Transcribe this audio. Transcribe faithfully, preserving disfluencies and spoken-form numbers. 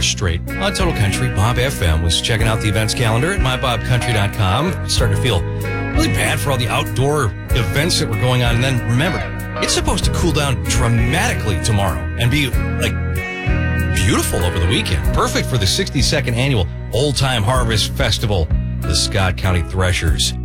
hours straight on Total Country. Bob F M was checking out the events calendar at my bob country dot com. Starting to feel really bad for all the outdoor events that were going on. And then remember, it's supposed to cool down dramatically tomorrow and be like beautiful over the weekend. Perfect for the sixty-second annual Old Time Harvest Festival, the Scott County Threshers.